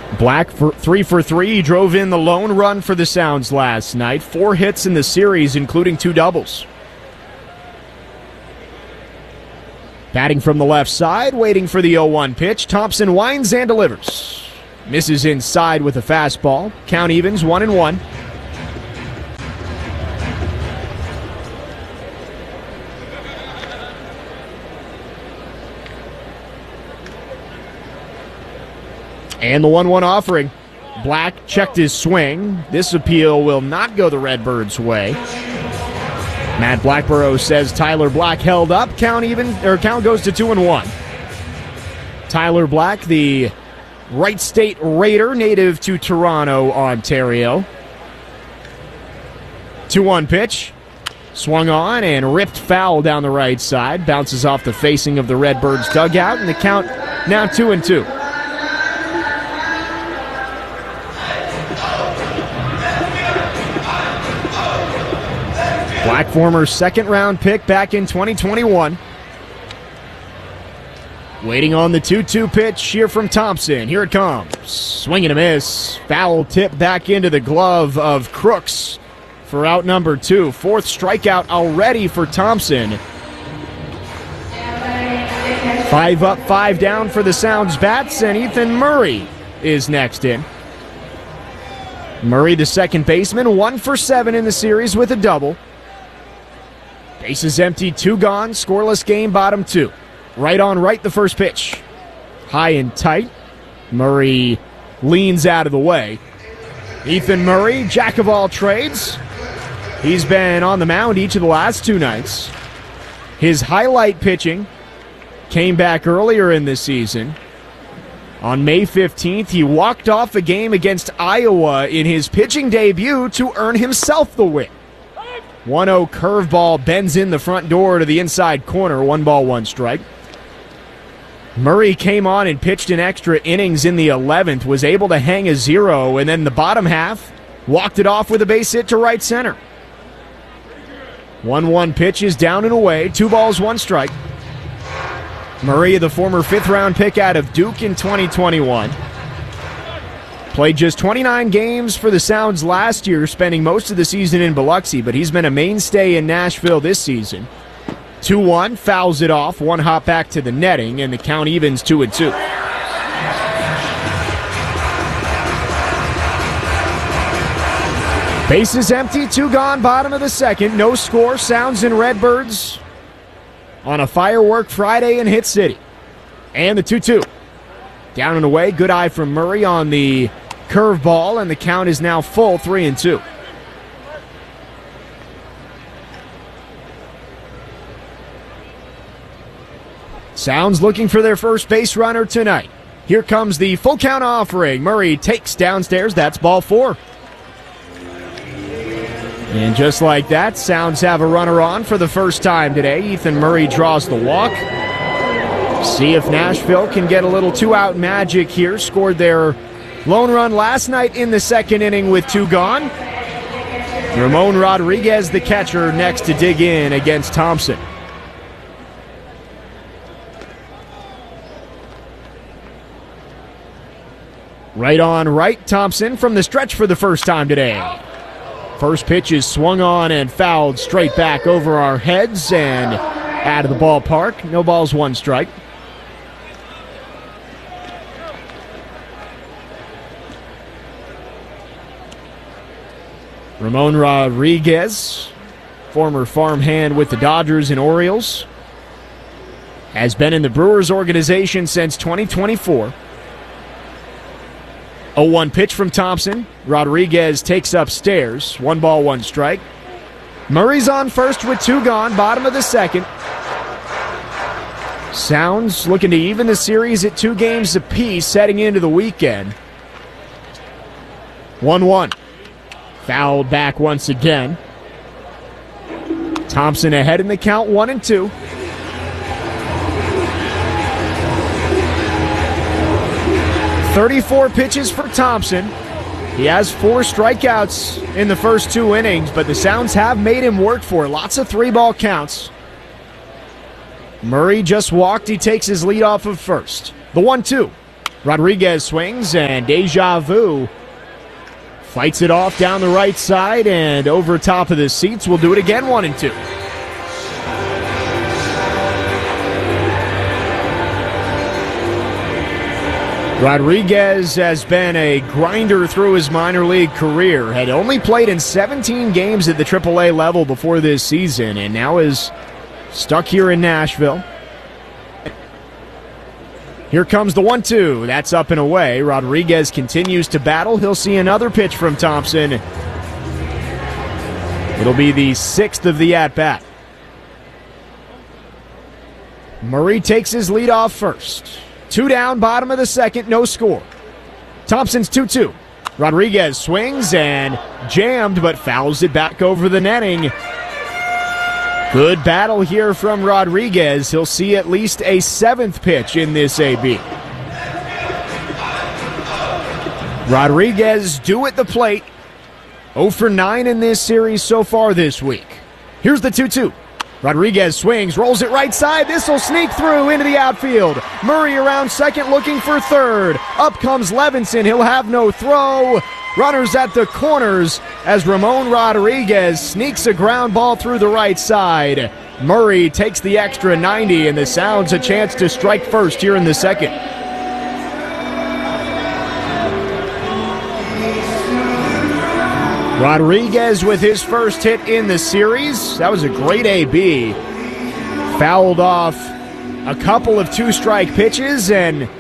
Black for 3 for 3. He drove in the lone run for the Sounds last night. 4 hits in the series, including 2 doubles. Batting from the left side, waiting for the 0-1 pitch. Thompson winds and delivers. Misses inside with a fastball. Count evens 1-1. And the 1-1 offering. Black checked his swing. This appeal will not go the Redbirds' way. Matt Blackborough says Tyler Black held up. Count goes to 2-1. Tyler Black, the Wright State Raider, native to Toronto, Ontario. 2-1 pitch. Swung on and ripped foul down the right side. Bounces off the facing of the Redbirds' dugout, and the count now 2-2. Black, former second-round pick back in 2021. Waiting on the 2-2 pitch here from Thompson. Here it comes. Swing and a miss. Foul tip back into the glove of Crooks for out number 2. 4th strikeout already for Thompson. 5 up, 5 down for the Sounds bats, and Ethan Murray is next in. Murray, the second baseman, 1 for 7 in the series with a double. Bases empty, 2 gone, scoreless game, bottom 2. Right on right, the first pitch. High and tight. Murray leans out of the way. Ethan Murray, jack of all trades. He's been on the mound each of the last 2 nights. His highlight pitching came back earlier in the season. On May 15th, he walked off a game against Iowa in his pitching debut to earn himself the win. 1-0 curveball bends in the front door to the inside corner. 1 ball, 1 strike. Murray came on and pitched in extra innings in the 11th, was able to hang a 0, and then the bottom half walked it off with a base hit to right center. 1-1 pitch is down and away. 2 balls, 1 strike. Murray, the former 5th-round pick out of Duke in 2021. Played just 29 games for the Sounds last year, spending most of the season in Biloxi, but he's been a mainstay in Nashville this season. 2-1, fouls it off, 1 hop back to the netting, and the count evens 2-2. Bases empty, 2 gone, bottom of the second, no score. Sounds and Redbirds on a firework Friday in Hit City. And the 2-2. Down and away, good eye from Murray on the curveball, and the count is now full, 3-2. Sounds looking for their first base runner tonight. Here comes the full count offering. Murray takes downstairs. That's ball 4. And just like that, Sounds have a runner on for the first time today. Ethan Murray draws the walk. See if Nashville can get a little 2-out magic here. Scored their lone run last night in the second inning with 2 gone. Ramon Rodriguez, the catcher, next to dig in against Thompson. Right on right, Thompson from the stretch for the first time today. First pitch is swung on and fouled straight back over our heads and out of the ballpark. No balls, 1 strike. Ramon Rodriguez, former farmhand with the Dodgers and Orioles, has been in the Brewers organization since 2024. 0-1 pitch from Thompson. Rodriguez takes upstairs. 1 ball, 1 strike. Murray's on first with 2 gone, bottom of the second. Sounds looking to even the series at 2 games apiece heading into the weekend. 1-1. Fouled back once again. Thompson ahead in the count, 1-2. "34 pitches for Thompson. He has 4 strikeouts in the first 2 innings, but the Sounds have made him work for it. Lots of 3-ball counts. Murray just walked. He takes his lead off of first. The 1-2. Rodriguez swings, and Deja Vu fights it off down the right side and over top of the seats. We'll do it again, 1-2. Rodriguez has been a grinder through his minor league career, had only played in 17 games at the AAA level before this season, and now is stuck here in Nashville. Here comes the 1-2. That's up and away. Rodriguez continues to battle. He'll see another pitch from Thompson. It'll be the 6th of the at-bat. Murray takes his lead off first. 2 down, bottom of the second, no score. Thompson's 2-2. Rodriguez swings and jammed, but fouls it back over the netting. Good battle here from Rodriguez. He'll see at least a 7th pitch in this AB. Rodriguez due at the plate. 0 for 9 in this series so far this week. Here's the 2-2. Rodriguez swings, rolls it right side. This will sneak through into the outfield. Murray around second looking for third. Up comes Levinson. He'll have no throw. Runners at the corners as Ramon Rodriguez sneaks a ground ball through the right side. Murray takes the extra 90, and the Sounds a chance to strike first here in the second. Rodriguez with his first hit in the series. That was a great AB. Fouled off a couple of 2-strike pitches, and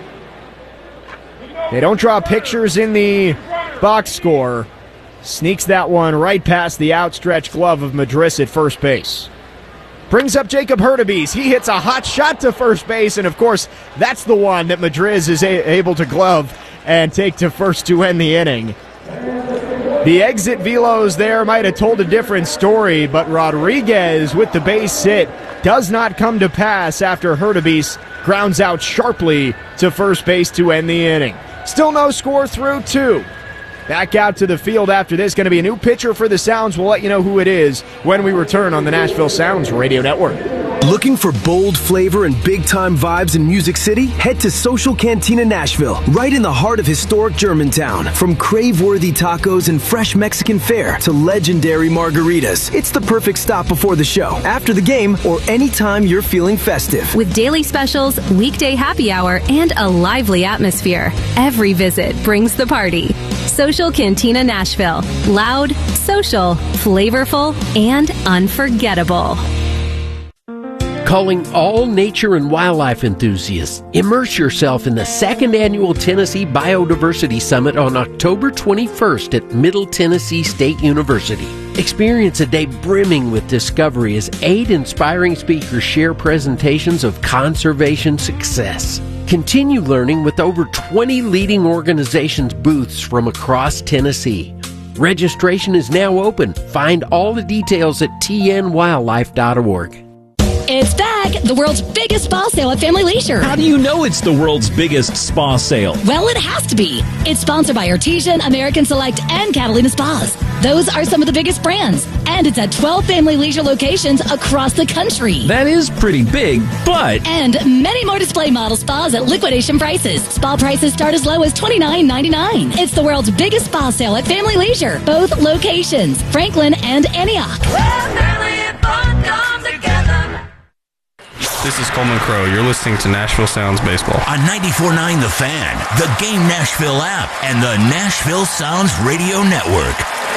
they don't draw pictures in the box score. Sneaks that one right past the outstretched glove of Madris at first base. Brings up Jacob Hurtubise. He hits a hot shot to first base, and of course, that's the one that Madris is able to glove and take to first to end the inning. The exit velos there might have told a different story, but Rodriguez with the base hit does not come to pass after Hurtubise grounds out sharply to first base to end the inning. Still no score through 2. Back out to the field after this. Going to be a new pitcher for the Sounds. We'll let you know who it is when we return on the Nashville Sounds Radio Network. Looking for bold flavor and big-time vibes in Music City? Head to Social Cantina Nashville, right in the heart of historic Germantown. From crave-worthy tacos and fresh Mexican fare to legendary margaritas, it's the perfect stop before the show, after the game, or anytime you're feeling festive. With daily specials, weekday happy hour, and a lively atmosphere, every visit brings the party. Social Cantina Nashville. Loud, social, flavorful, and unforgettable. Calling all nature and wildlife enthusiasts. Immerse yourself in the 2nd Annual Tennessee Biodiversity Summit on October 21st at Middle Tennessee State University. Experience a day brimming with discovery as 8 inspiring speakers share presentations of conservation success. Continue learning with over 20 leading organizations' booths from across Tennessee. Registration is now open. Find all the details at tnwildlife.org. It's back! The world's biggest spa sale at Family Leisure. How do you know it's the world's biggest spa sale? Well, it has to be. It's sponsored by Artesian, American Select, and Catalina Spas. Those are some of the biggest brands. And it's at 12 Family Leisure locations across the country. That is pretty big, but... And many more display model spas at liquidation prices. Spa prices start as low as $29.99. It's the world's biggest spa sale at Family Leisure. Both locations, Franklin and Antioch. This is Coleman Crow. You're listening to Nashville Sounds Baseball. On 94.9 The Fan, the Game Nashville app, and the Nashville Sounds Radio Network.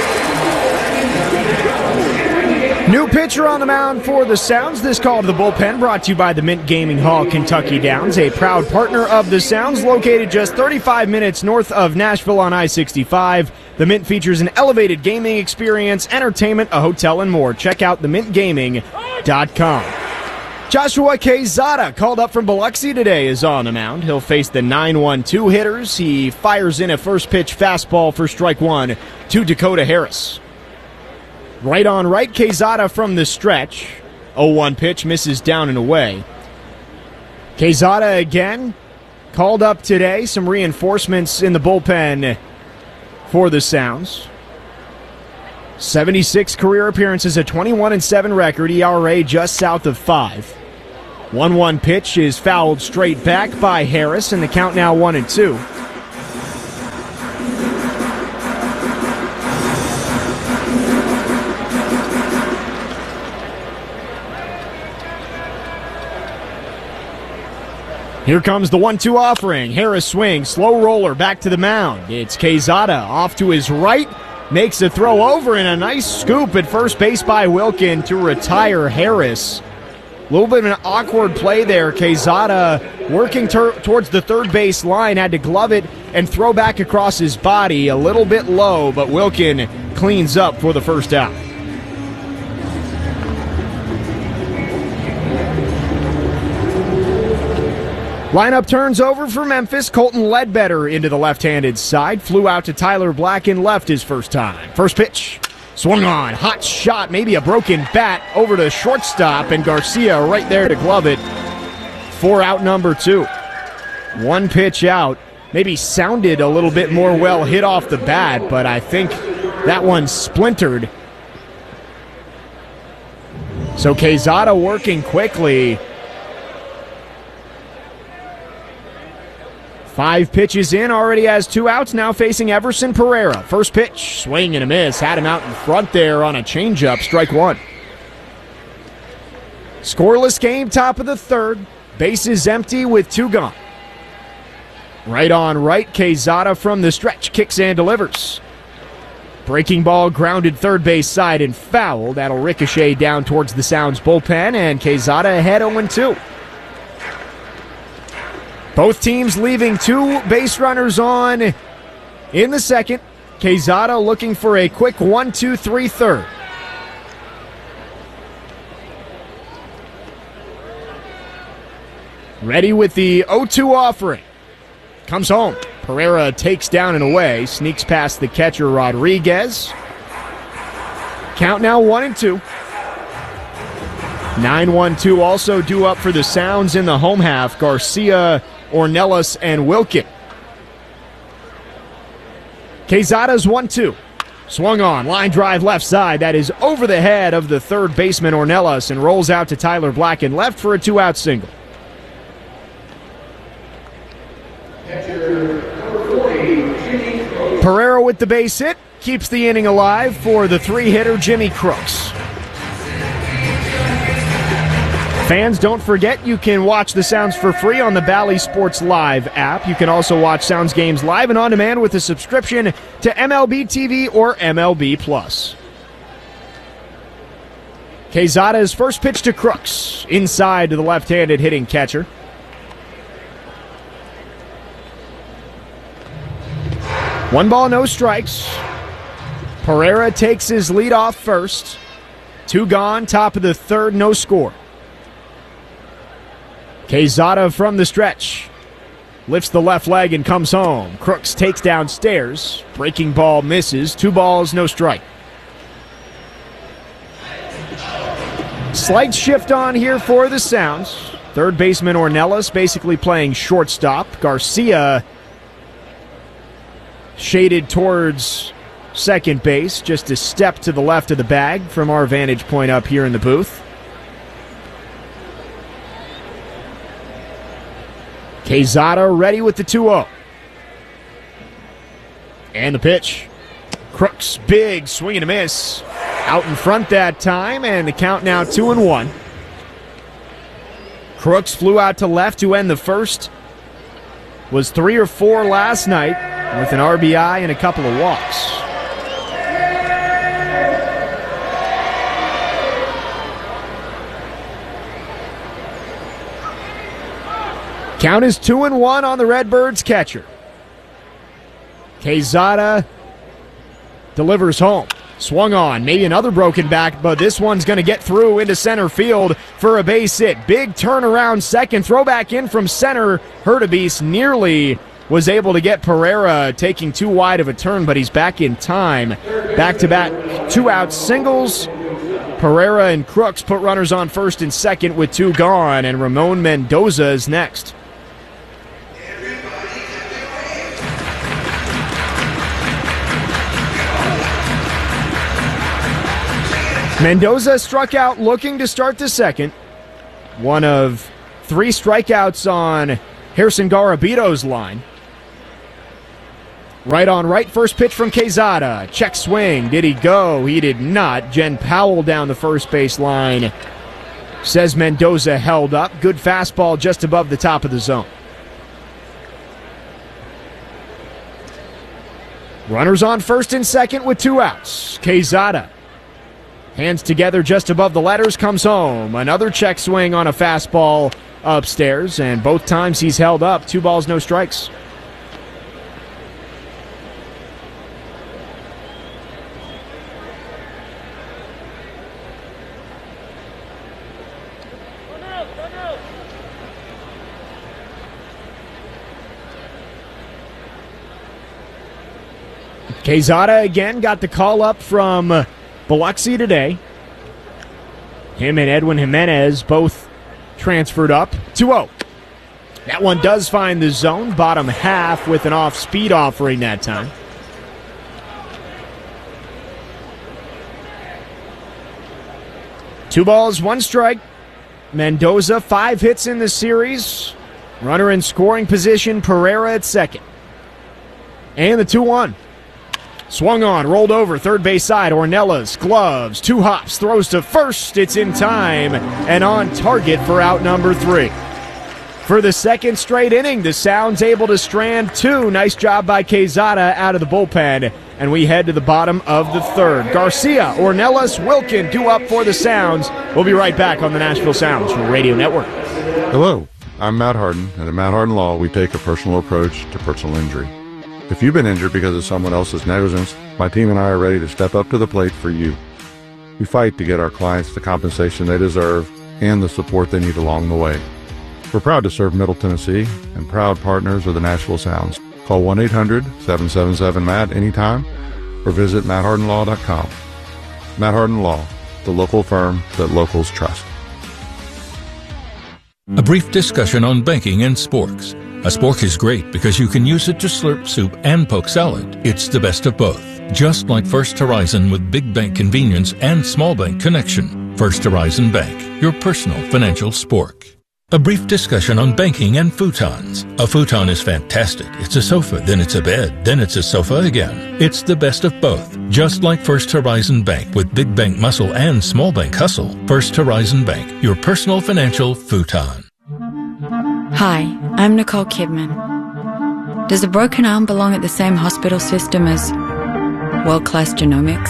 New pitcher on the mound for the Sounds. This call to the bullpen brought to you by the Mint Gaming Hall, Kentucky Downs, a proud partner of the Sounds, located just 35 minutes north of Nashville on I-65. The Mint features an elevated gaming experience, entertainment, a hotel, and more. Check out themintgaming.com. Joshua Quezada, called up from Biloxi today, is on the mound. He'll face the 9-1-2 hitters. He fires in a first-pitch fastball for strike 1 to Dakota Harris. Right on right, Quezada from the stretch. 0-1 pitch, misses down and away. Quezada again, called up today. Some reinforcements in the bullpen for the Sounds. 76 career appearances, a 21-7 record, ERA just south of 5. 1-1 pitch is fouled straight back by Harris, and the count now 1-2. Here comes the 1-2 offering. Harris swings, slow roller back to the mound. It's Quezada off to his right, makes a throw over, and a nice scoop at first base by Wilkin to retire Harris. A little bit of an awkward play there. Quezada working towards the third base line, had to glove it and throw back across his body. A little bit low, but Wilkin cleans up for the first out. Lineup turns over for Memphis. Colton Ledbetter into the left-handed side. Flew out to Tyler Black and left his first time. First pitch. Swung on. Hot shot. Maybe a broken bat over to shortstop. And Garcia right there to glove it for out number 2. One pitch out. Maybe sounded a little bit more well hit off the bat, but I think that one splintered. So Quezada working quickly. 5 pitches in, already has 2 outs, now facing Everson Pereira. First pitch, swing and a miss. Had him out in front there on a changeup, strike 1. Scoreless game, top of the third. Bases empty with 2 gone. Right on right, Quezada from the stretch, kicks and delivers. Breaking ball grounded third base side and foul. That'll ricochet down towards the Sounds bullpen, and Quezada ahead 0-2. Both teams leaving 2 base runners on in the second. Quezada looking for a quick 1-2-3 third. Ready with the 0-2 offering. Comes home. Pereira takes down and away. Sneaks past the catcher Rodriguez. Count now 1-2. 9-1-2 also due up for the Sounds in the home half. Garcia, Ornelas, and Wilkin. Quezada's 1-2. Swung on. Line drive left side. That is over the head of the third baseman Ornelas and rolls out to Tyler Black and left for a 2-out single. Pereira with the base hit. Keeps the inning alive for the 3-hitter Jimmy Crooks. Fans, don't forget you can watch the Sounds for free on the Bally Sports Live app. You can also watch Sounds games live and on demand with a subscription to MLB TV or MLB Plus. Quezada's first pitch to Crooks, inside to the left-handed hitting catcher. One ball, no strikes. Pereira takes his lead off first. 2 gone, top of the third, no score. Quezada from the stretch. Lifts the left leg and comes home. Crooks takes downstairs. Breaking ball misses. 2 balls, no strike. Slight shift on here for the Sounds. Third baseman Ornelas basically playing shortstop. Garcia shaded towards second base, just a step to the left of the bag from our vantage point up here in the booth. Quezada ready with the 2-0. And the pitch. Crooks, big swing and a miss. Out in front that time, and the count now 2-1. Crooks flew out to left to end the first. Was 3 or 4 last night with an RBI and a couple of walks. Count is 2-1 on the Redbirds catcher. Quezada delivers home. Swung on, maybe another broken back, but this one's going to get through into center field for a base hit. Big turnaround second, throw back in from center. Hurtubise nearly was able to get Pereira taking too wide of a turn, but he's back in time. Back-to-back 2-out singles. Pereira and Crooks put runners on first and second with 2 gone, and Ramon Mendoza is next. Mendoza struck out looking to start the second. One of 3 strikeouts on Harrison Garabito's line. Right on right, first pitch from Quezada. Check swing. Did he go? He did not. Jen Powell down the first base line Says Mendoza held up. Good fastball just above the top of the zone. Runners on first and second with 2 outs. Quezada. Hands together just above the letters, comes home. Another check swing on a fastball upstairs, and both times he's held up. 2 balls, no strikes. Quezada again got the call up from Biloxi today. Him and Edwin Jimenez both transferred up. 2-0. That one does find the zone, bottom half with an off-speed offering that time. Two balls, 1 strike. Mendoza, 5 hits in the series. Runner in scoring position, Pereira at second. And the 2-1. Swung on, rolled over, third base side. Ornelas, gloves, 2 hops, throws to first. It's in time and on target for out number 3. For the second straight inning, the Sounds able to strand 2. Nice job by Quezada out of the bullpen. And we head to the bottom of the third. Garcia, Ornelas, Wilkin due up for the Sounds. We'll be right back on the Nashville Sounds Radio Network. Hello, I'm Matt Harden, and at Matt Harden Law, we take a personal approach to personal injury. If you've been injured because of someone else's negligence, my team and I are ready to step up to the plate for you. We fight to get our clients the compensation they deserve and the support they need along the way. We're proud to serve Middle Tennessee and proud partners of the Nashville Sounds. Call 1-800-777-MATT anytime or visit matthardenlaw.com. Matt Harden Law, the local firm that locals trust. A brief discussion on banking and sporks. A spork is great because you can use it to slurp soup and poke salad. It's the best of both. Just like First Horizon with big bank convenience and small bank connection. First Horizon Bank, your personal financial spork. A brief discussion on banking and futons. A futon is fantastic. It's a sofa, then it's a bed, then it's a sofa again. It's the best of both. Just like First Horizon Bank with big bank muscle and small bank hustle. First Horizon Bank, your personal financial futon. Hi, I'm Nicole Kidman. Does a broken arm belong at the same hospital system as world-class genomics?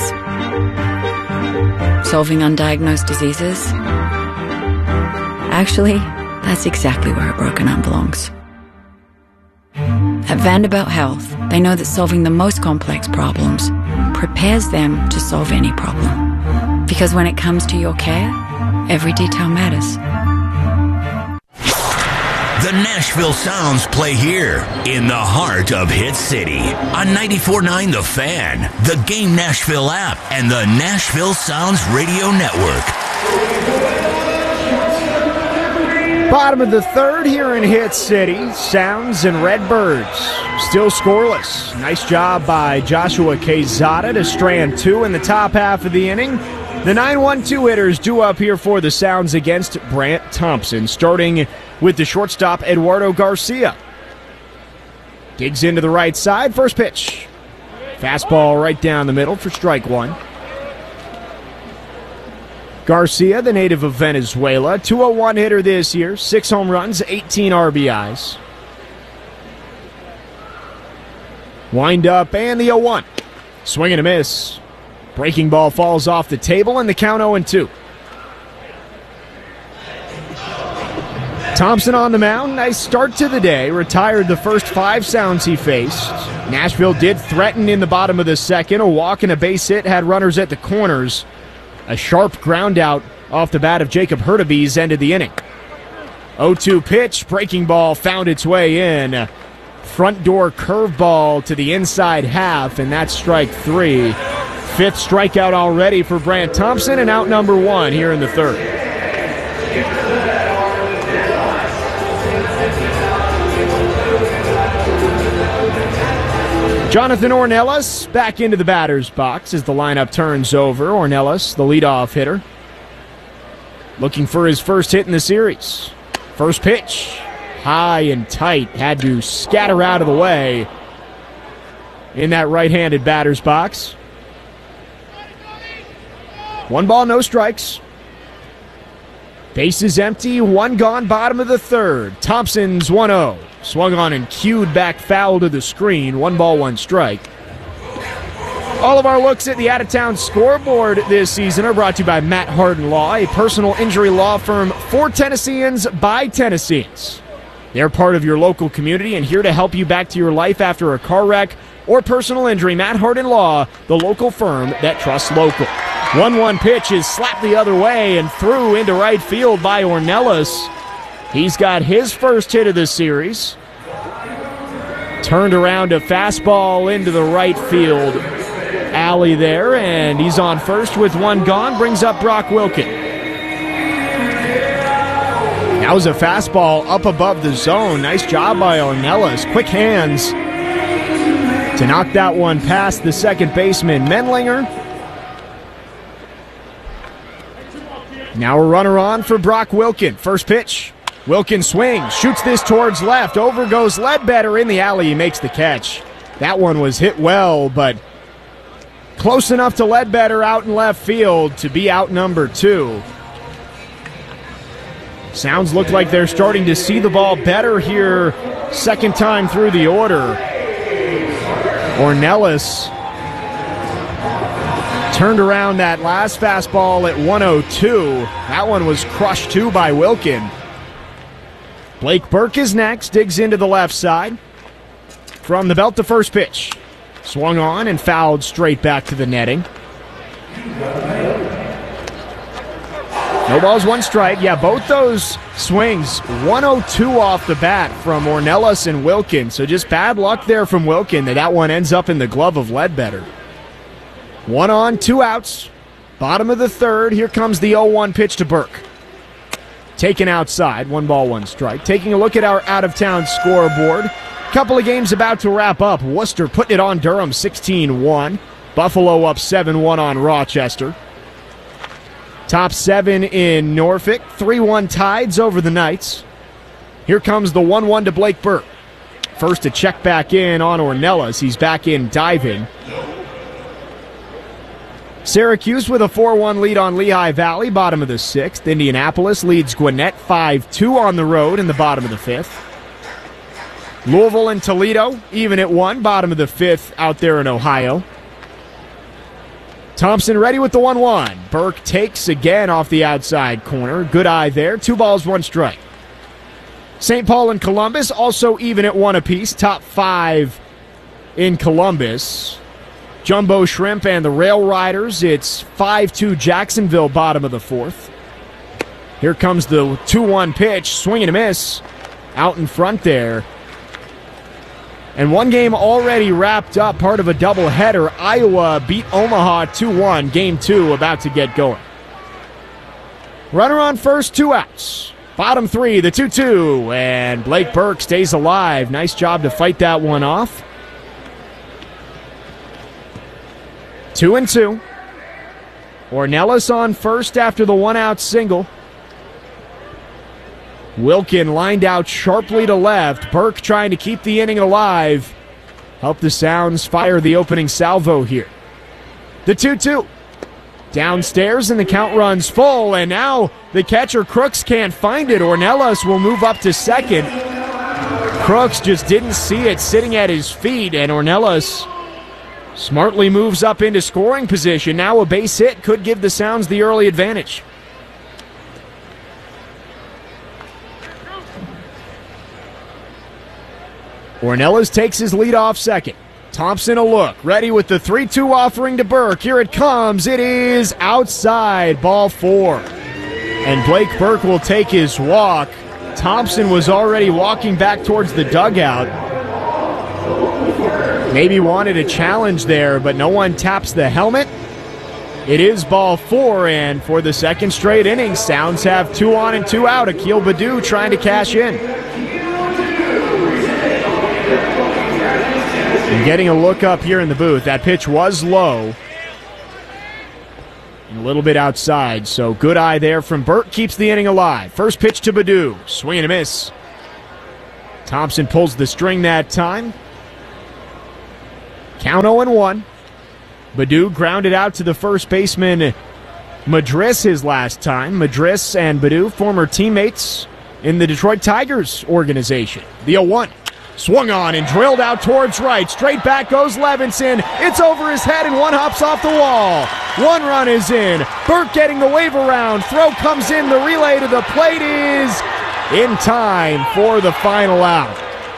Solving undiagnosed diseases? Actually, that's exactly where a broken arm belongs. At Vanderbilt Health, they know that solving the most complex problems prepares them to solve any problem. Because when it comes to your care, every detail matters. The Nashville Sounds play here in the heart of Hit City on 94.9 The Fan, the Game Nashville app, and the Nashville Sounds Radio Network. Bottom of the third here in Hit City. Sounds and Redbirds still scoreless. Nice job by Joshua Quezada to strand 2 in the top half of the inning. The 9-1-2 hitters due up here for the Sounds against Brant Thompson, starting with the shortstop Eduardo Garcia. Digs into the right side, first pitch. Fastball right down the middle for strike 1. Garcia, the native of Venezuela, 201 hitter this year, 6 home runs, 18 RBIs. Wind up and the 0-1. Swing and a miss. Breaking ball falls off the table and the count 0-2. Thompson on the mound. Nice start to the day. Retired the first 5 Sounds he faced. Nashville did threaten in the bottom of the second. A walk and a base hit had runners at the corners. A sharp ground out off the bat of Jacob Hurtubise ended the inning. 0-2 pitch. Breaking ball found its way in. Front door curveball to the inside half, and that's strike 3. 5th strikeout already for Brant Thompson, and out number 1 here in the third. Jonathan Ornelas back into the batter's box as the lineup turns over. Ornelas, the leadoff hitter, looking for his first hit in the series. First pitch, high and tight, had to scatter out of the way in that right-handed batter's box. 1 ball, no strikes. Base is empty, one gone, bottom of the third. Thompson's 1-0. Swung on and cued back foul to the screen. 1 ball, 1 strike. All of our looks at the out-of-town scoreboard this season are brought to you by Matt Hardin Law, a personal injury law firm for Tennesseans by Tennesseans. They're part of your local community and here to help you back to your life after a car wreck or personal injury. Matt Hardin Law, the local firm that trusts local. 1-1 pitch is slapped the other way and through into right field by Ornelas. He's got his first hit of the series. Turned around a fastball into the right field alley there, and he's on first with 1 gone. Brings up Brock Wilken. That was a fastball up above the zone. Nice job by Ornelas. Quick hands to knock that one past the second baseman, Menlinger. Now a runner on for Brock Wilken. First pitch. Wilken swings, shoots this towards left. Over goes Ledbetter in the alley. He makes the catch. That one was hit well, but close enough to Ledbetter out in left field to be out number 2. Sounds look like they're starting to see the ball better here. Second time through the order. Ornelas turned around that last fastball at 102. That one was crushed too by Wilken. Blake Burke is next, digs into the left side. From the belt, the first pitch. Swung on and fouled straight back to the netting. No balls, 1 strike. Yeah, both those swings, 102 off the bat from Ornelas and Wilken. So just bad luck there from Wilken that one ends up in the glove of Ledbetter. 1 on, 2 outs. Bottom of the third. Here comes the 0-1 pitch to Burke. Taken outside, 1 ball, 1 strike. Taking a look at our out-of-town scoreboard. Couple of games about to wrap up. Worcester putting it on Durham 16-1. Buffalo up 7-1 on Rochester. Top 7 in Norfolk. 3-1 Tides over the Knights. Here comes the 1-1 to Blake Burke. First to check back in on Ornelas. He's back in diving. Syracuse with a 4-1 lead on Lehigh Valley, bottom of the 6th. Indianapolis leads Gwinnett 5-2 on the road in the bottom of the 5th. Louisville and Toledo even at 1, bottom of the 5th out there in Ohio. Thompson ready with the 1-1. Burke takes again off the outside corner. Good eye there. 2 balls, 1 strike. St. Paul and Columbus also even at 1 apiece. Top 5 in Columbus. Jumbo Shrimp and the Rail Riders. It's 5-2 Jacksonville, bottom of the 4th. Here comes the 2-1 pitch. Swing and a miss out in front there. And one game already wrapped up, part of a doubleheader. Iowa beat Omaha 2-1. Game 2 about to get going. Runner on first, 2 outs. Bottom 3, the 2-2. And Blake Burke stays alive. Nice job to fight that one off. 2-2. Ornelas on first after the 1-out single. Wilken lined out sharply to left. Burke trying to keep the inning alive. Help the Sounds fire the opening salvo here. The 2-2. Downstairs and the count runs full. And now the catcher Crooks can't find it. Ornelas will move up to second. Crooks just didn't see it sitting at his feet. And Ornelas smartly moves up into scoring position. Now a base hit could give the Sounds the early advantage. Ornelas takes his lead off second. Thompson a look. Ready with the 3-2 offering to Burke. Here it comes. It is outside. Ball 4. And Blake Burke will take his walk. Thompson was already walking back towards the dugout. Maybe wanted a challenge there, but no one taps the helmet. It is ball 4, and for the second straight inning, Sounds have 2 on and 2 out. Akil Baddoo trying to cash in. And getting a look up here in the booth, that pitch was low. And a little bit outside, so good eye there from Burke, keeps the inning alive. First pitch to Baddoo, swing and a miss. Thompson pulls the string that time. Count 0-1. Baddoo grounded out to the first baseman, Madris his last time. Madris and Baddoo, former teammates in the Detroit Tigers organization. The 0-1. Swung on and drilled out towards right. Straight back goes Levinson. It's over his head and one hops off the wall. One run is in. Burke getting the wave around. Throw comes in. The relay to the plate is in time for the final out.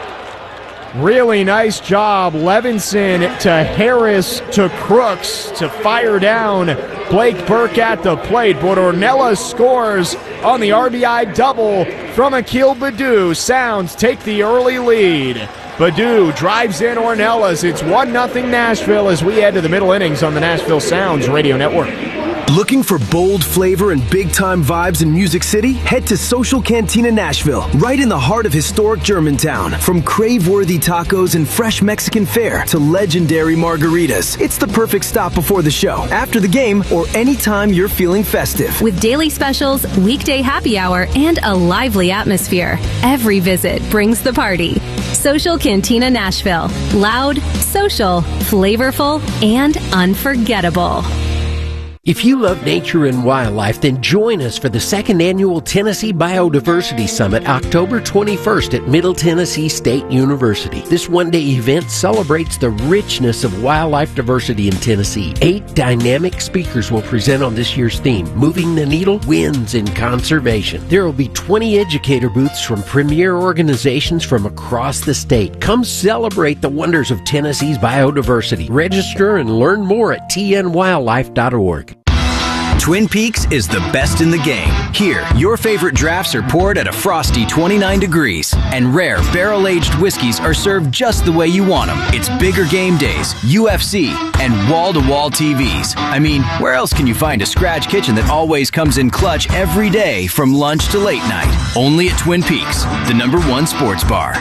Really nice job. Levinson to Harris to Crooks to fire down Blake Burke at the plate. But Ornelas scores on the RBI double from Akil Baddoo. Sounds take the early lead. Baddoo drives in Ornelas. It's 1-0 Nashville as we head to the middle innings on the Nashville Sounds Radio Network. Looking for bold flavor and big-time vibes in Music City? Head to Social Cantina Nashville, right in the heart of historic Germantown. From crave-worthy tacos and fresh Mexican fare to legendary margaritas, it's the perfect stop before the show, after the game, or anytime you're feeling festive. With daily specials, weekday happy hour, and a lively atmosphere, every visit brings the party. Social Cantina Nashville. Loud, social, flavorful, and unforgettable. If you love nature and wildlife, then join us for the second annual Tennessee Biodiversity Summit, October 21st at Middle Tennessee State University. This one-day event celebrates the richness of wildlife diversity in Tennessee. 8 dynamic speakers will present on this year's theme, Moving the Needle, Wins in Conservation. There will be 20 educator booths from premier organizations from across the state. Come celebrate the wonders of Tennessee's biodiversity. Register and learn more at tnwildlife.org. Twin Peaks is the best in the game. Here, your favorite drafts are poured at a frosty 29 degrees, and rare barrel-aged whiskeys are served just the way you want them. It's bigger game days, UFC, and wall-to-wall TVs. I mean, where else can you find a scratch kitchen that always comes in clutch every day from lunch to late night? Only at Twin Peaks, the #1 sports bar.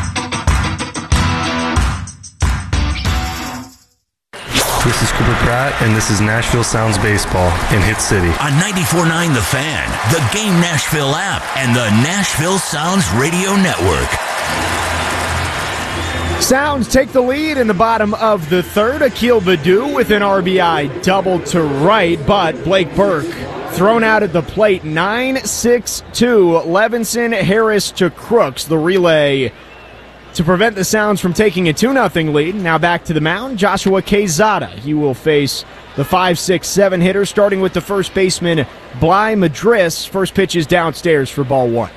This is Cooper Pratt, and this is Nashville Sounds Baseball in Hit City. On 94.9 The Fan, the Game Nashville app, and the Nashville Sounds Radio Network. Sounds take the lead in the bottom of the third. Akil Baddoo with an RBI double to right, but Blake Burke thrown out at the plate. 9-6-2. Levinson, Harris to Crooks. The relay to prevent the Sounds from taking a 2-0 lead. Now back to the mound, Joshua Quezada. He will face the 5-6-7 hitter, starting with the first baseman, Bly Madris. First pitch is downstairs for ball 1.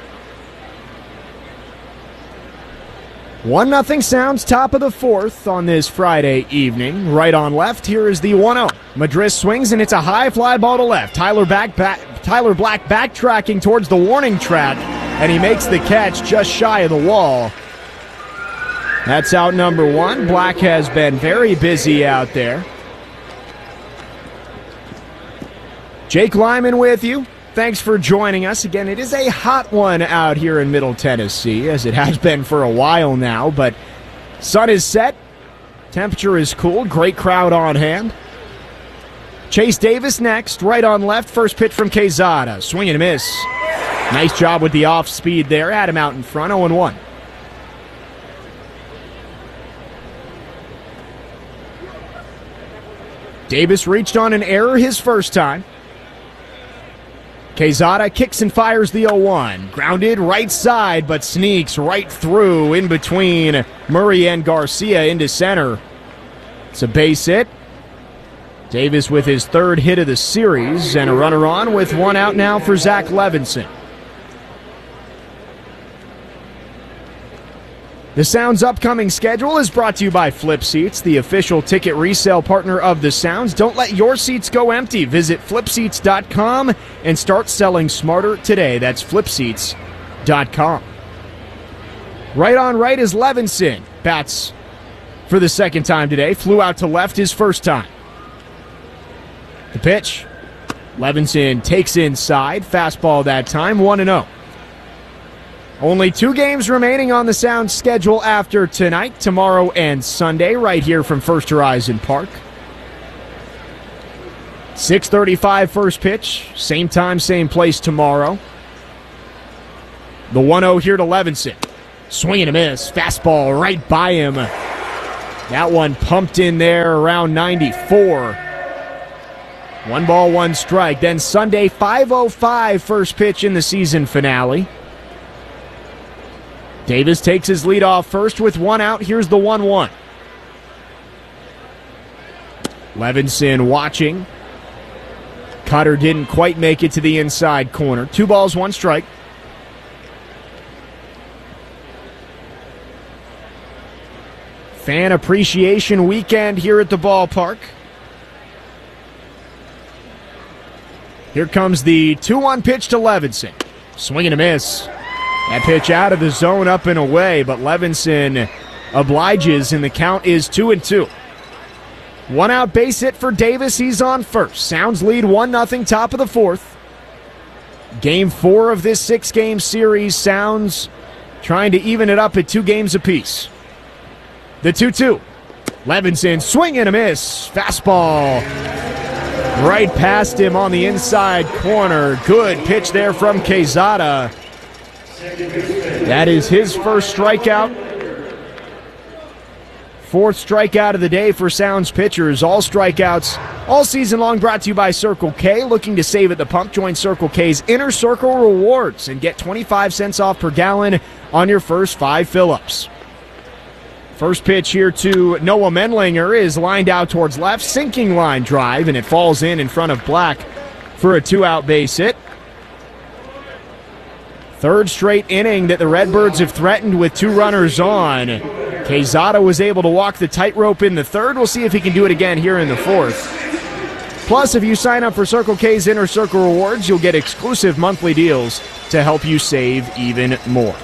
1-0 Sounds, top of the fourth on this Friday evening. Right on left, here is the 1-0. Madris swings, and it's a high fly ball to left. Tyler Black backtracking towards the warning track, and he makes the catch just shy of the wall. That's out number 1. Black has been very busy out there. Jake Lyman with you. Thanks for joining us. Again, it is a hot one out here in Middle Tennessee, as it has been for a while now, but sun is set. Temperature is cool. Great crowd on hand. Chase Davis next, right on left. First pitch from Quezada. Swing and a miss. Nice job with the off speed there. Had him out in front, 0-1. Davis reached on an error his first time. Quezada kicks and fires the 0-1. Grounded right side, but sneaks right through in between Murray and Garcia into center. It's a base hit. Davis with his third hit of the series, and a runner on with one out now for Zach Levinson. The Sounds' upcoming schedule is brought to you by Flip Seats, the official ticket resale partner of the Sounds. Don't let your seats go empty. Visit flipseats.com and start selling smarter today. That's flipseats.com. Right on right is Levinson. Bats for the second time today. Flew out to left his first time. The pitch. Levinson takes inside. Fastball that time, 1-0. Only 2 games remaining on the Sounds schedule after tonight, tomorrow and Sunday, right here from First Horizon Park. 6:35 first pitch, same time, same place tomorrow. The 1-0 here to Levinson. Swing and a miss, fastball right by him. That one pumped in there around 94. 1 ball, 1 strike. Then Sunday, 5:05 first pitch in the season finale. Davis takes his lead off first with 1 out. Here's the 1-1. Levinson watching. Cutter didn't quite make it to the inside corner. 2 balls, 1 strike. Fan appreciation weekend here at the ballpark. Here comes the 2-1 pitch to Levinson. Swing and a miss. That pitch out of the zone, up and away, but Levinson obliges, and the count is 2-2. 1 out base hit for Davis. He's on first. Sounds lead 1-0, top of the 4th. Game 4 of this 6-game series. Sounds trying to even it up at 2 games apiece. The 2-2. Levinson, swing and a miss. Fastball right past him on the inside corner. Good pitch there from Quezada. That is his first strikeout. 4th strikeout of the day for Sounds pitchers. All strikeouts all season long brought to you by Circle K. Looking to save at the pump? Join Circle K's Inner Circle Rewards and get 25 cents off per gallon on your first 5 fill-ups. First pitch here to Noah Menlinger is lined out towards left. Sinking line drive, and it falls in front of Black for a 2-out base hit. 3rd straight inning that the Redbirds have threatened with 2 runners on. Quezada was able to walk the tightrope in the 3rd. We'll see if he can do it again here in the 4th. Plus, if you sign up for Circle K's Inner Circle Rewards, you'll get exclusive monthly deals to help you save even more.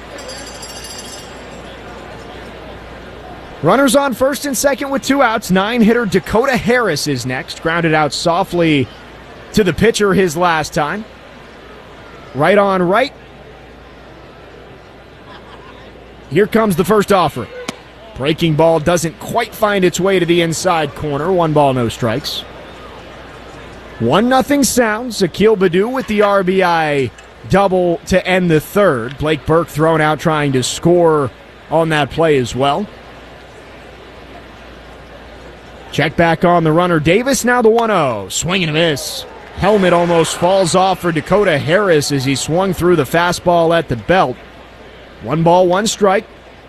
Runners on first and second with 2 outs. 9-hitter Dakota Harris is next. Grounded out softly to the pitcher his last time. Right on right. Here comes the first offering. Breaking ball doesn't quite find its way to the inside corner. 1 ball, no strikes. 1-0 Sounds. Akil Baddoo with the RBI double to end the 3rd. Blake Burke thrown out trying to score on that play as well. Check back on the runner. Davis now the 1-0. Swing and a miss. Helmet almost falls off for Dakota Harris as he swung through the fastball at the belt. 1 ball, 1 strike.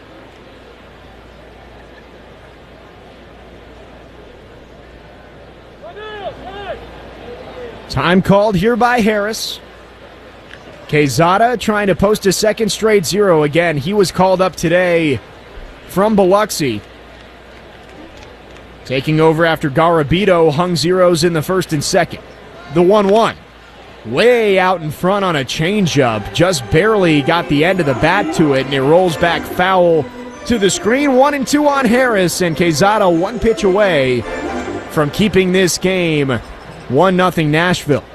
Time called here by Harris. Quezada trying to post a 2nd straight 0 again. He was called up today from Biloxi. Taking over after Garabito hung zeros in the 1st and 2nd. The 1-1. Way out in front on a changeup. Just barely got the end of the bat to it, and it rolls back foul to the screen. 1-2 on Harris, and Quezada 1 pitch away from keeping this game 1-0 Nashville.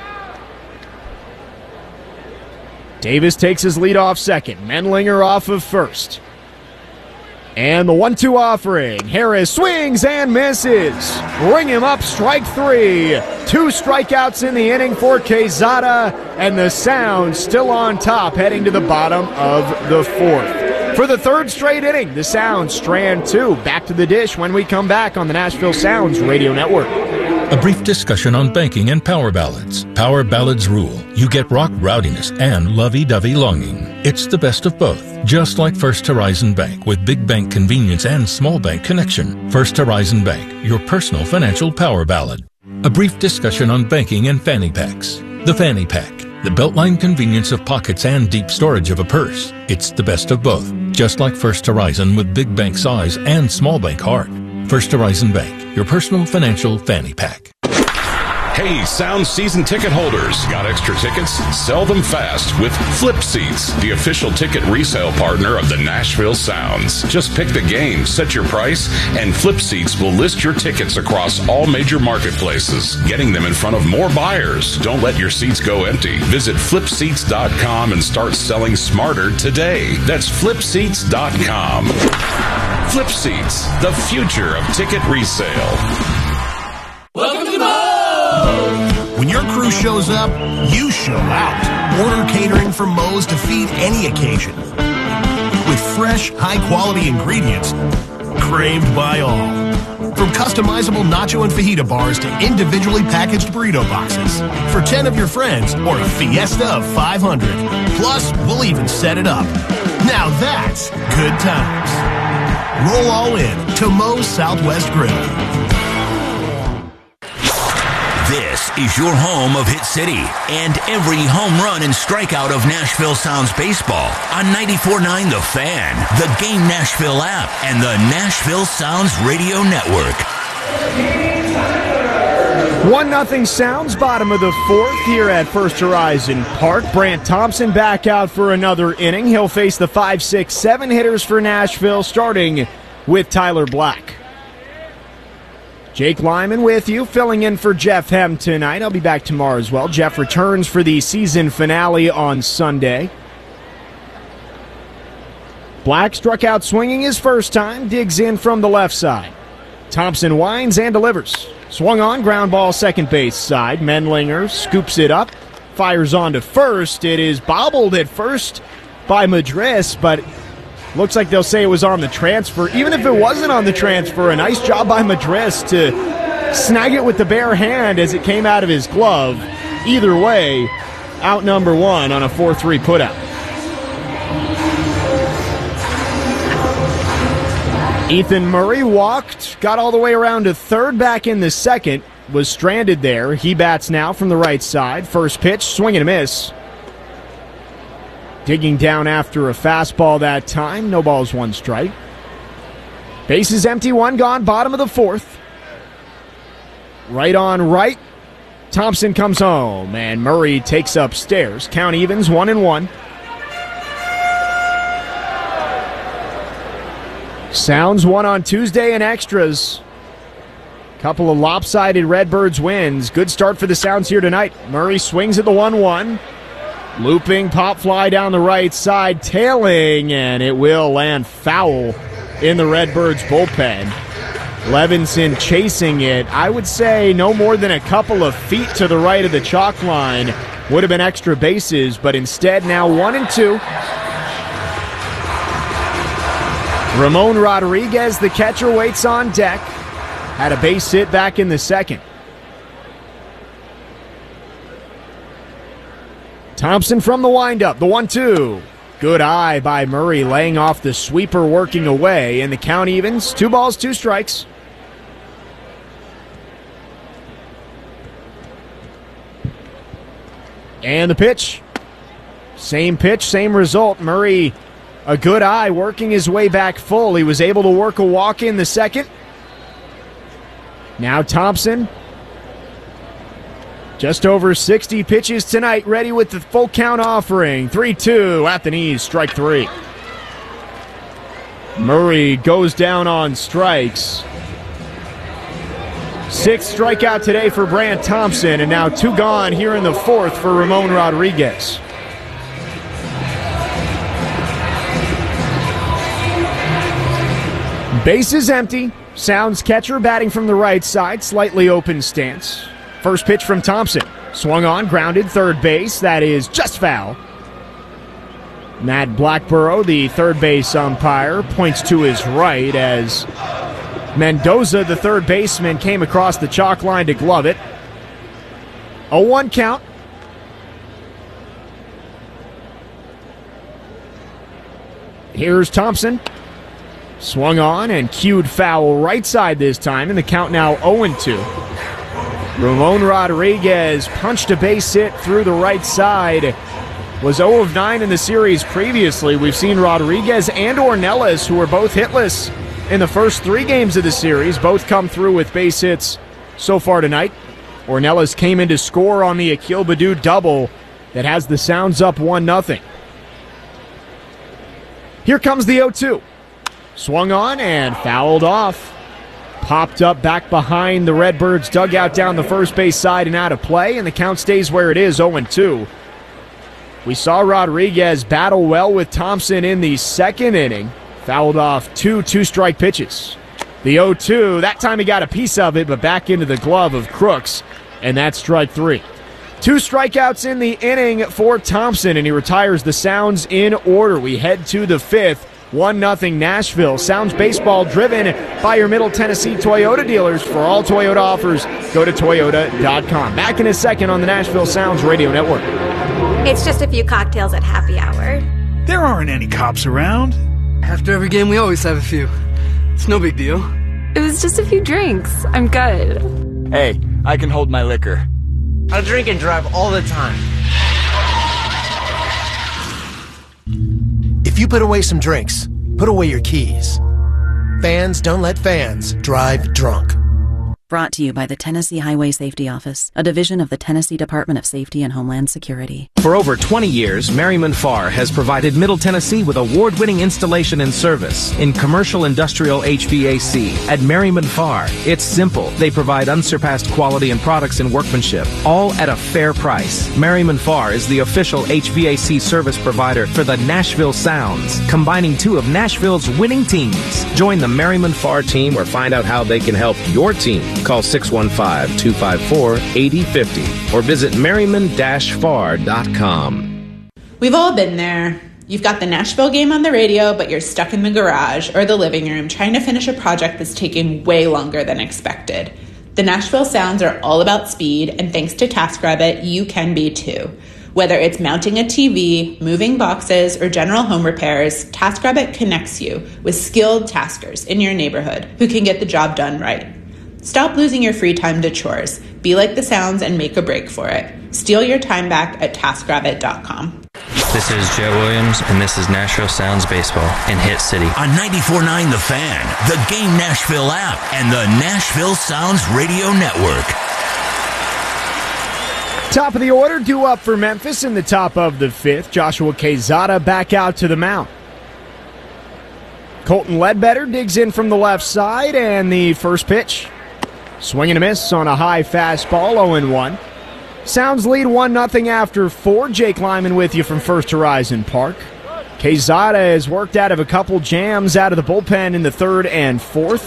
Davis takes his lead off second. Menlinger off of first. And the 1-2 offering. Harris swings and misses. Bring him up, strike 3. 2 strikeouts in the inning for Quezada, and the Sounds still on top heading to the bottom of the 4th. For the 3rd straight inning, the Sounds strand 2. Back to the dish when we come back on the Nashville Sounds Radio Network. A brief discussion on banking and power ballads. Power ballads rule. You get rock rowdiness and lovey-dovey longing. It's the best of both. Just like First Horizon Bank with big bank convenience and small bank connection. First Horizon Bank, your personal financial power ballad. A brief discussion on banking and fanny packs. The fanny pack. The beltline convenience of pockets and deep storage of a purse. It's the best of both. Just like First Horizon with big bank size and small bank heart. First Horizon Bank, your personal financial fanny pack. Hey, Sound season ticket holders. Got extra tickets? Sell them fast with Flip Seats, the official ticket resale partner of the Nashville Sounds. Just pick the game, set your price, and Flip Seats will list your tickets across all major marketplaces, getting them in front of more buyers. Don't let your seats go empty. Visit flipseats.com and start selling smarter today. That's flipseats.com. Flip Seats, the future of ticket resale. Welcome to Moe's! When your crew shows up, you show out. Order catering from Moe's to feed any occasion. With fresh, high-quality ingredients craved by all. From customizable nacho and fajita bars to individually packaged burrito boxes. For 10 of your friends or a fiesta of 500. Plus, we'll even set it up. Now that's good times. Roll all in to Moe's Southwest Grill. This is your home of Hit City and every home run and strikeout of Nashville Sounds baseball on 94.9 The Fan, the Game Nashville app, and the Nashville Sounds Radio Network. 1-0 Sounds, bottom of the fourth here at First Horizon Park. Brant Thompson back out for another inning. He'll face the 5, 6, 7 hitters for Nashville, starting with Tyler Black. Jake Lyman with you, filling in for Jeff Hem tonight. I'll be back tomorrow as well. Jeff returns for the season finale on Sunday. Black struck out swinging his first time, digs in from the left side. Thompson winds and delivers. Swung on, ground ball second base side. Mendlinger scoops it up, fires on to first. It is bobbled at first by Madris, but looks like they'll say it was on the transfer. Even if it wasn't on the transfer, a nice job by Madris to snag it with the bare hand as it came out of his glove. Either way, out number one on a 4-3 putout. Ethan Murray walked, got all the way around to third, back in the second, was stranded there. He bats now from the right side. First pitch, swing and a miss. Digging down after a fastball that time. No balls, one strike. Bases empty, one gone, bottom of the fourth. Right on right. Thompson comes home, and Murray takes upstairs. Count evens, 1-1. Sounds won on Tuesday in extras. Couple of lopsided Redbirds wins. Good start for the Sounds here tonight. Murray swings at the 1-1. Looping pop fly down the right side, tailing, and it will land foul in the Redbirds bullpen. Levinson chasing it. I would say no more than a couple of feet to the right of the chalk line. Would have been extra bases, but instead now 1-2. Ramon Rodriguez, the catcher, waits on deck. Had a base hit back in the second. Thompson from the windup, the 1-2. Good eye by Murray, laying off the sweeper, working away, and the count evens. 2 balls, 2 strikes. And the pitch. Same pitch, same result. Murray, a good eye, working his way back full. He was able to work a walk in the second. Now Thompson, just over 60 pitches tonight, ready with the full count offering. 3-2 at the knees, strike 3. Murray goes down on strikes. 6th strikeout today for Brant Thompson, and now 2 gone here in the 4th for Ramon Rodriguez. Bases empty. Sounds catcher batting from the right side, slightly open stance. First pitch from Thompson. Swung on, grounded, third base. That is just foul. Matt Blackborough, the third base umpire, points to his right as Mendoza, the third baseman, came across the chalk line to glove it. 0-1 count. Here's Thompson. Swung on and cued foul right side this time, and the count now 0-2. Ramon Rodriguez punched a base hit through the right side. Was 0 of 9 in the series previously. We've seen Rodriguez and Ornelas, who were both hitless in the first 3 games of the series, both come through with base hits so far tonight. Ornelas came in to score on the Akil Baddoo double that has the Sounds up 1-0. Here comes the 0-2. Swung on and fouled off. Popped up back behind the Redbirds dugout down the first base side and out of play, and the count stays where it is, 0-2. We saw Rodriguez battle well with Thompson in the second inning. Fouled off 2 2-strike pitches. The 0-2, that time he got a piece of it, but back into the glove of Crooks, and that's strike 3. 2 strikeouts in the inning for Thompson, and he retires the Sounds in order. We head to the 5th 1-0 Nashville. Sounds baseball driven by your Middle Tennessee Toyota dealers. For all Toyota offers, go to Toyota.com. Back in a second on the Nashville Sounds Radio Network. It's just a few cocktails at happy hour. There aren't any cops around. After every game, we always have a few. It's no big deal. It was just a few drinks. I'm good. Hey, I can hold my liquor. I drink and drive all the time. If you put away some drinks, put away your keys. Fans don't let fans drive drunk. Brought to you by the Tennessee Highway Safety Office, a division of the Tennessee Department of Safety and Homeland Security. For over 20 years, Merriman Farr has provided Middle Tennessee with award-winning installation and service in commercial industrial HVAC. At Merriman Farr, it's simple. They provide unsurpassed quality and products and workmanship, all at a fair price. Merriman Farr is the official HVAC service provider for the Nashville Sounds, combining two of Nashville's winning teams. Join the Merriman Farr team or find out how they can help your team. Call 615-254-8050 or visit merriman-farr.com. We've all been there. You've got the Nashville game on the radio, but you're stuck in the garage or the living room trying to finish a project that's taking way longer than expected. The Nashville Sounds are all about speed, and thanks to TaskRabbit, you can be too. Whether it's mounting a TV, moving boxes, or general home repairs, TaskRabbit connects you with skilled taskers in your neighborhood who can get the job done right. Stop losing your free time to chores. Be like the Sounds and make a break for it. Steal your time back at TaskRabbit.com. This is Joe Williams, and this is Nashville Sounds Baseball in Hit City. On 94.9 The Fan, the Game Nashville app, and the Nashville Sounds Radio Network. Top of the order, due up for Memphis in the top of the fifth. Joshua Quezada back out to the mound. Colton Ledbetter digs in from the left side, and the first pitch. Swing and a miss on a high fastball, 0-1. Sounds lead 1-0 after 4. Jake Lyman with you from First Horizon Park. Quezada has worked out of a couple jams out of the bullpen in the third and fourth.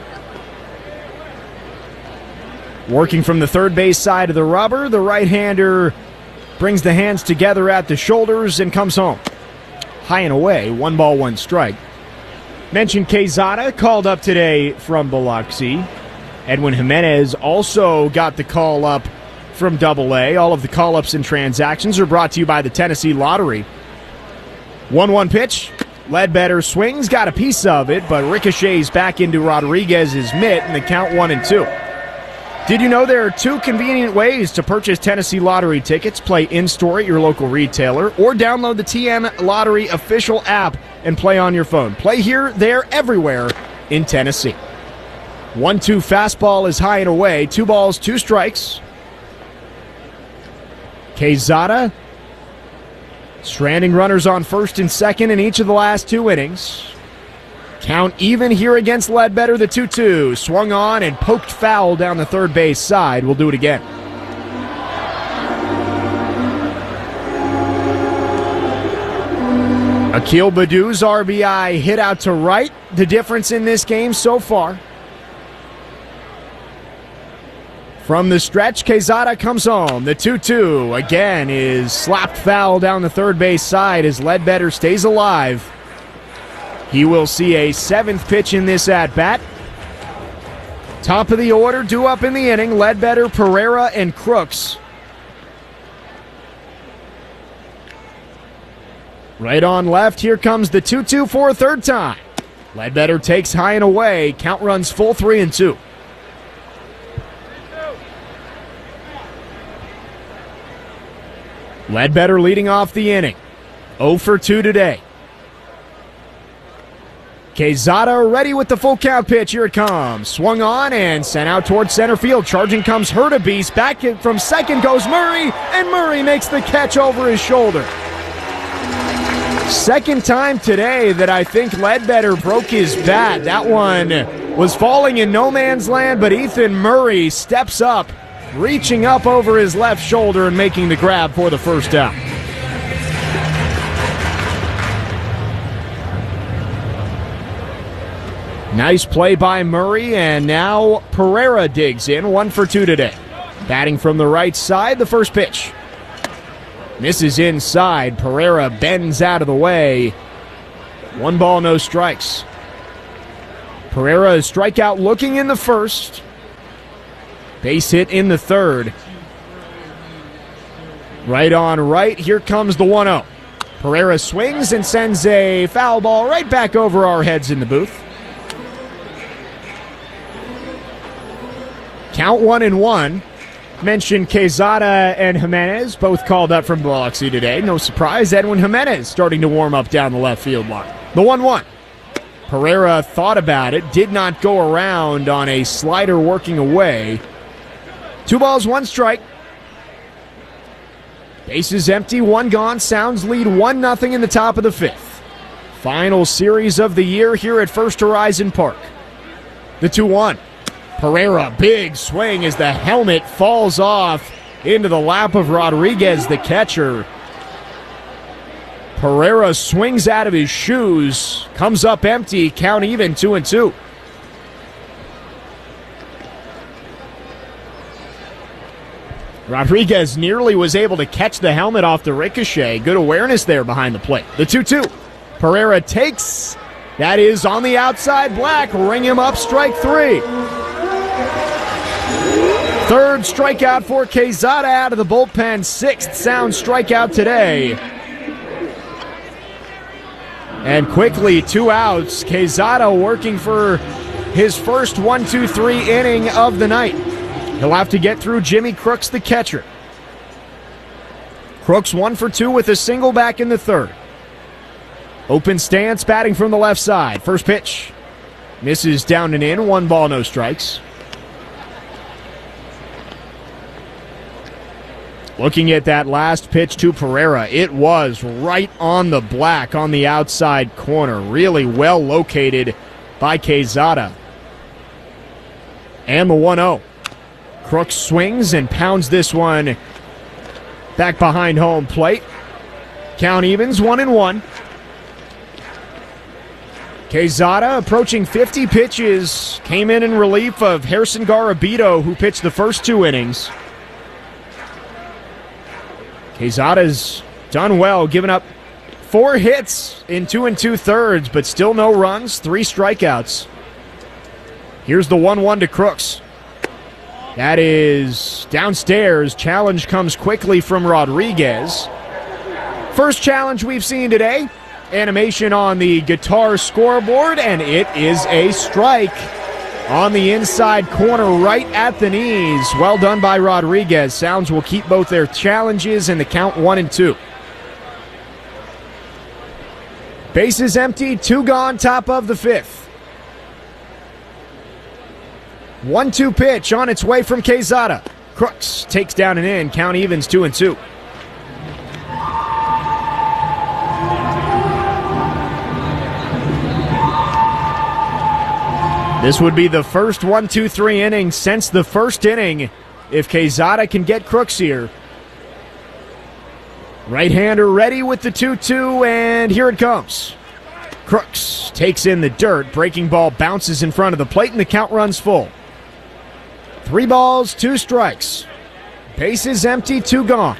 Working from the third base side of the rubber, the right-hander brings the hands together at the shoulders and comes home. High and away, 1 ball, 1 strike. Mentioned Quezada, called up today from Biloxi. Edwin Jimenez also got the call up from Double-A. All of the call-ups and transactions are brought to you by the Tennessee Lottery. 1-1 pitch. Ledbetter swings, got a piece of it, but ricochets back into Rodriguez's mitt, and the count 1-2. Did you know there are 2 convenient ways to purchase Tennessee Lottery tickets? Play in-store at your local retailer or download the TN Lottery official app and play on your phone. Play here, there, everywhere in Tennessee. 1-2 fastball is high and away. 2 balls, 2 strikes. Quezada stranding runners on first and second in each of the last 2 innings. Count even here against Ledbetter, the 2-2. Swung on and poked foul down the third base side. We'll do it again. Akil Baddoo's RBI hit out to right. The difference in this game so far. From the stretch, Quezada comes home. The 2-2 again is slapped foul down the third base side as Ledbetter stays alive. He will see a 7th pitch in this at-bat. Top of the order, due up in the inning, Ledbetter, Pereira, and Crooks. Right on left, here comes the 2-2 for a third time. Ledbetter takes high and away. Count runs full 3-2. Ledbetter leading off the inning. 0 for 2 today. Quezada ready with the full count pitch. Here it comes. Swung on and sent out towards center field. Charging comes Hurtubise. Back from second goes Murray, and Murray makes the catch over his shoulder. Second time today that I think Ledbetter broke his bat. That one was falling in no man's land, but Ethan Murray steps up, reaching up over his left shoulder and making the grab for the first out. Nice play by Murray, and now Pereira digs in. 1 for 2 today. Batting from the right side, the first pitch. Misses inside. Pereira bends out of the way. 1 ball, no strikes. Pereira is strikeout looking in the first. Base hit in the third. Right on right. Here comes the 1-0. Pereira swings and sends a foul ball right back over our heads in the booth. Count 1-1. Mentioned Quezada and Jimenez, both called up from Biloxi today. No surprise, Edwin Jimenez starting to warm up down the left field line. The 1-1. Pereira thought about it, did not go around on a slider working away. 2 balls, 1 strike. Bases empty, 1 gone. Sounds lead 1-0 in the top of the 5th. Final series of the year here at First Horizon Park. The 2-1. Pereira, big swing as the helmet falls off into the lap of Rodriguez, the catcher. Pereira swings out of his shoes, comes up empty, count even, 2-2. Rodriguez nearly was able to catch the helmet off the ricochet. Good awareness there behind the plate. The 2-2. Pereira takes. That is on the outside. Black, ring him up, strike 3. Third strikeout for Quezada out of the bullpen. 6th sound strikeout today. And quickly, 2 outs. Quezada working for his first 1-2-3 inning of the night. He'll have to get through Jimmy Crooks, the catcher. Crooks 1 for 2 with a single back in the 3rd. Open stance, batting from the left side. First pitch. Misses down and in. 1 ball, no strikes. Looking at that last pitch to Pereira, it was right on the black on the outside corner. Really well located by Quezada. And the 1-0. Crooks swings and pounds this one back behind home plate. Count evens, 1-1. Quezada approaching 50 pitches. Came in relief of Harrison Garabito, who pitched the first 2 innings. Quezada's done well, giving up 4 hits in 2 2/3, but still no runs, 3 strikeouts. Here's the 1-1 to Crooks. That is downstairs. Challenge comes quickly from Rodriguez. First challenge we've seen today. Animation on the guitar scoreboard, and it is a strike on the inside corner right at the knees. Well done by Rodriguez. Sounds will keep both their challenges and the count 1-2. Bases empty, 2 gone, top of the 5th. 1-2 pitch on its way from Quezada. Crooks takes down and in, count evens, 2-2. This would be the first 1-2-3 inning since the first inning if Quezada can get Crooks here. Right-hander ready with the 2-2, and here it comes. Crooks takes in the dirt. Breaking ball bounces in front of the plate, and the count runs full. 3 balls, 2 strikes. Bases empty, 2 gone.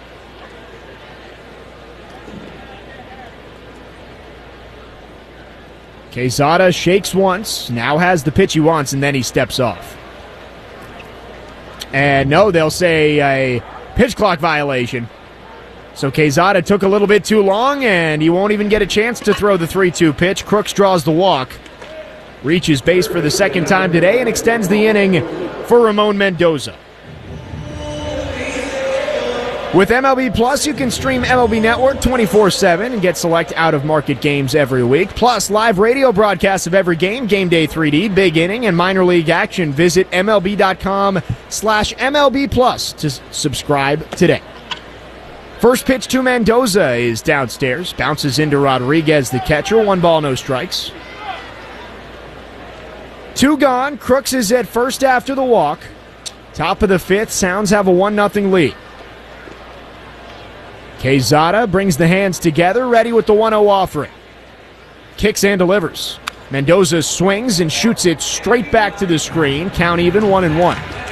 Quezada shakes once, now has the pitch he wants, and then he steps off. And no, they'll say a pitch clock violation. So Quezada took a little bit too long, and he won't even get a chance to throw the 3-2 pitch. Crooks draws the walk, reaches base for the second time today, and extends the inning for Ramon Mendoza. With MLB Plus, you can stream MLB Network 24/7 and get select out-of-market games every week. Plus, live radio broadcasts of every game, Game Day 3D, Big Inning, and Minor League action. Visit MLB.com/MLB Plus to subscribe today. First pitch to Mendoza is downstairs. Bounces into Rodriguez, the catcher. 1 ball, no strikes. 2 gone. Crooks is at first after the walk. Top of the 5th, Sounds have a 1-0 lead. Quezada brings the hands together, ready with the 1-0 offering. Kicks and delivers. Mendoza swings and shoots it straight back to the screen. Count even, 1-1.